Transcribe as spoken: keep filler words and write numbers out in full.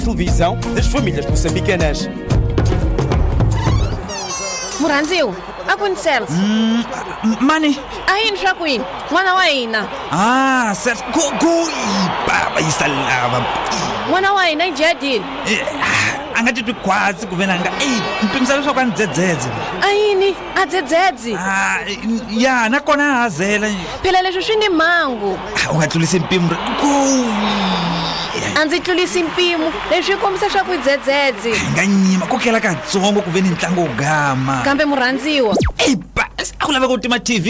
televisão das famílias moçambicanas. Murhandziwa, a ku ni cells. Mm, mani. A yini swa kwini? N'wana wa hina. Ah, cells. Go go baba isalava. N'wana wa hina ijadile. Angatitwi kwatsi kuvena nga eh mpimisalo swa kwani dzedzedze. A yini? A dzedzedze. Ah, ya nakona hazela. Phela leswi swi ni mhangu. Ungatlulisi mpimo. Go. A ndzi tlulisi mpimo leswi kombisa swa ku dzedzedze. Nganyima kokela katsongo kuveni ntlangu ugama. Kambe Murhandziwa. Eh ba, akulava ku tima T V